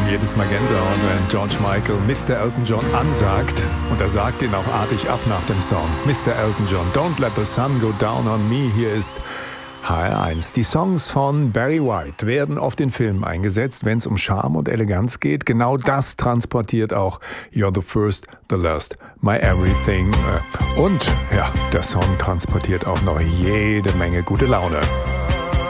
jedes Magentahorn, wenn George Michael Mr. Elton John ansagt. Und er sagt ihn auch artig ab nach dem Song. Mr. Elton John, Don't Let the Sun Go Down on Me. Hier ist HR1. Die Songs von Barry White werden oft in Filmen eingesetzt, wenn es um Charme und Eleganz geht. Genau das transportiert auch You're the First, the Last, My Everything. Und ja, der Song transportiert auch noch jede Menge gute Laune.